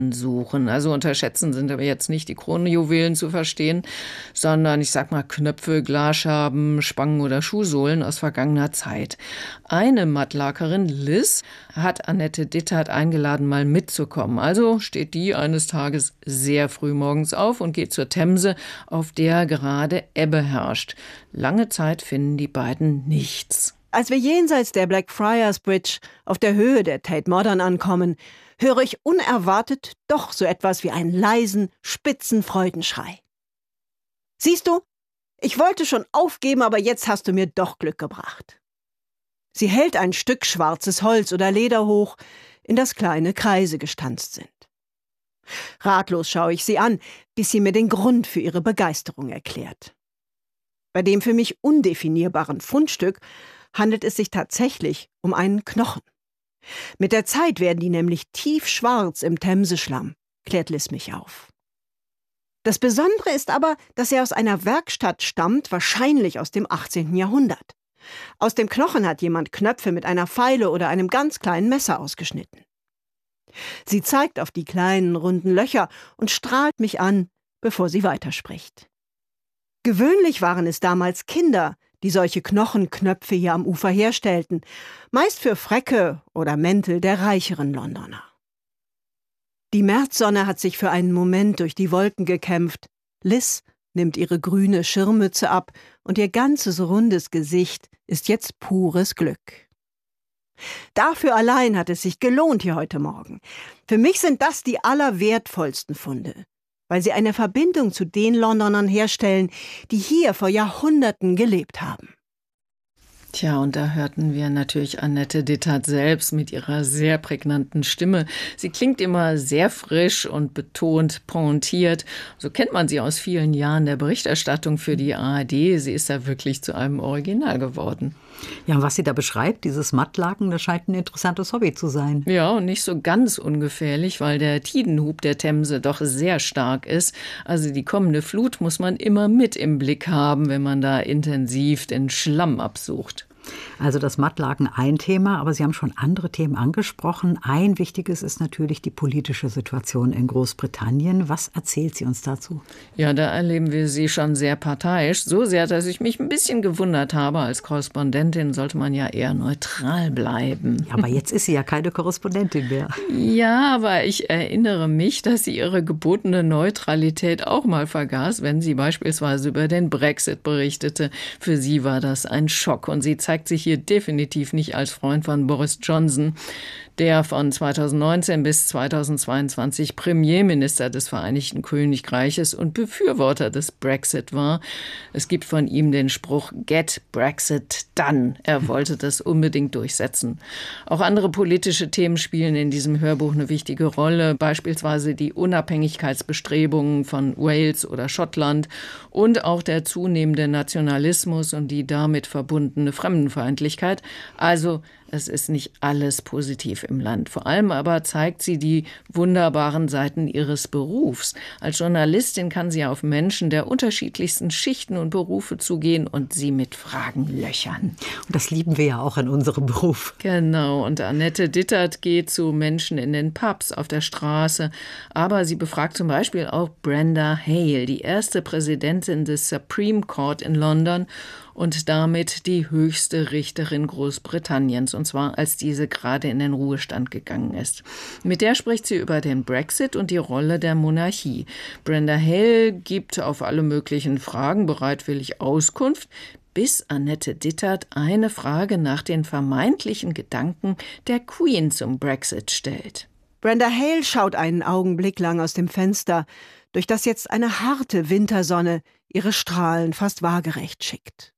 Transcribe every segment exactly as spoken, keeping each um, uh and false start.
suchen. Also unterschätzen sind aber jetzt nicht die Kronjuwelen zu verstehen, sondern ich sag mal Knöpfe, Glasscherben, Spangen oder Schuhsohlen aus vergangener Zeit. Eine Mattlakerin, Liz, hat Annette Dittert eingeladen, mal mitzukommen. Also steht die eines Tages sehr früh morgens auf und geht zur Themse, auf der gerade Ebbe herrscht. Lange Zeit finden die beiden nichts. Als wir jenseits der Blackfriars Bridge auf der Höhe der Tate Modern ankommen, höre ich unerwartet doch so etwas wie einen leisen, spitzen Freudenschrei. Siehst du, ich wollte schon aufgeben, aber jetzt hast du mir doch Glück gebracht. Sie hält ein Stück schwarzes Holz oder Leder hoch, in das kleine Kreise gestanzt sind. Ratlos schaue ich sie an, bis sie mir den Grund für ihre Begeisterung erklärt. Bei dem für mich undefinierbaren Fundstück handelt es sich tatsächlich um einen Knochen. Mit der Zeit werden die nämlich tiefschwarz im Themseschlamm, klärt Liz mich auf. Das Besondere ist aber, dass er aus einer Werkstatt stammt, wahrscheinlich aus dem achtzehnten Jahrhundert. Aus dem Knochen hat jemand Knöpfe mit einer Feile oder einem ganz kleinen Messer ausgeschnitten. Sie zeigt auf die kleinen, runden Löcher und strahlt mich an, bevor sie weiterspricht. Gewöhnlich waren es damals Kinder, die solche Knochenknöpfe hier am Ufer herstellten, meist für Fräcke oder Mäntel der reicheren Londoner. Die Märzsonne hat sich für einen Moment durch die Wolken gekämpft. Liz nimmt ihre grüne Schirmmütze ab und ihr ganzes rundes Gesicht ist jetzt pures Glück. Dafür allein hat es sich gelohnt hier heute Morgen. Für mich sind das die allerwertvollsten Funde, weil sie eine Verbindung zu den Londonern herstellen, die hier vor Jahrhunderten gelebt haben. Tja, und da hörten wir natürlich Annette Dittert selbst mit ihrer sehr prägnanten Stimme. Sie klingt immer sehr frisch und betont pointiert. So kennt man sie aus vielen Jahren der Berichterstattung für die A R D. Sie ist da wirklich zu einem Original geworden. Ja, und was sie da beschreibt, dieses Mattlaken, das scheint ein interessantes Hobby zu sein. Ja, und nicht so ganz ungefährlich, weil der Tidenhub der Themse doch sehr stark ist. Also die kommende Flut muss man immer mit im Blick haben, wenn man da intensiv den Schlamm absucht. Also das Mattlaken ein Thema, aber Sie haben schon andere Themen angesprochen. Ein wichtiges ist natürlich die politische Situation in Großbritannien. Was erzählt sie uns dazu? Ja, da erleben wir sie schon sehr parteiisch. So sehr, dass ich mich ein bisschen gewundert habe. Als Korrespondentin sollte man ja eher neutral bleiben. Ja, aber jetzt ist sie ja keine Korrespondentin mehr. Ja, aber ich erinnere mich, dass sie ihre gebotene Neutralität auch mal vergaß, wenn sie beispielsweise über den Brexit berichtete. Für sie war das ein Schock und sie zeigt sich hier definitiv nicht als Freund von Boris Johnson, der von zweitausendneunzehn bis zweitausendzweiundzwanzig Premierminister des Vereinigten Königreiches und Befürworter des Brexit war. Es gibt von ihm den Spruch "Get Brexit done". Er wollte das unbedingt durchsetzen. Auch andere politische Themen spielen in diesem Hörbuch eine wichtige Rolle, beispielsweise die Unabhängigkeitsbestrebungen von Wales oder Schottland und auch der zunehmende Nationalismus und die damit verbundene Fremdenfeindlichkeit. Also es ist nicht alles positiv im Land. Vor allem aber zeigt sie die wunderbaren Seiten ihres Berufs. Als Journalistin kann sie auf Menschen der unterschiedlichsten Schichten und Berufe zugehen und sie mit Fragen löchern. Und das lieben wir ja auch in unserem Beruf. Genau. Und Annette Dittert geht zu Menschen in den Pubs, auf der Straße. Aber sie befragt zum Beispiel auch Brenda Hale, die erste Präsidentin des Supreme Court in London und damit die höchste Richterin Großbritanniens, und zwar als diese gerade in den Ruhestand gegangen ist. Mit der spricht sie über den Brexit und die Rolle der Monarchie. Brenda Hale gibt auf alle möglichen Fragen bereitwillig Auskunft, bis Annette Dittert eine Frage nach den vermeintlichen Gedanken der Queen zum Brexit stellt. Brenda Hale schaut einen Augenblick lang aus dem Fenster, durch das jetzt eine harte Wintersonne ihre Strahlen fast waagerecht schickt.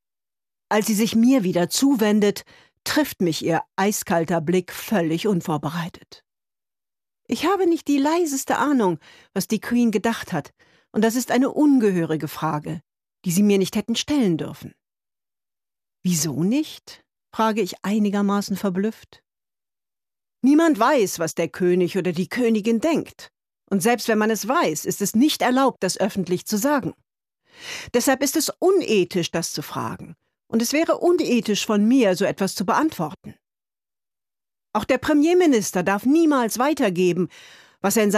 Als sie sich mir wieder zuwendet, trifft mich ihr eiskalter Blick völlig unvorbereitet. Ich habe nicht die leiseste Ahnung, was die Queen gedacht hat, und das ist eine ungehörige Frage, die sie mir nicht hätten stellen dürfen. »Wieso nicht?« frage ich einigermaßen verblüfft. Niemand weiß, was der König oder die Königin denkt, und selbst wenn man es weiß, ist es nicht erlaubt, das öffentlich zu sagen. Deshalb ist es unethisch, das zu fragen. Und es wäre unethisch von mir, so etwas zu beantworten. Auch der Premierminister darf niemals weitergeben, was er in